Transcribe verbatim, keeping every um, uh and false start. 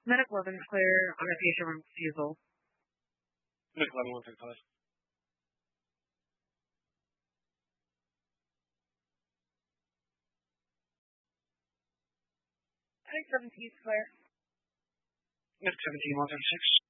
Medic eleven clear on a patient refusal. Medic eleven one thirty-five. Medic seventeen clear. Medic seventeen one thirty-six.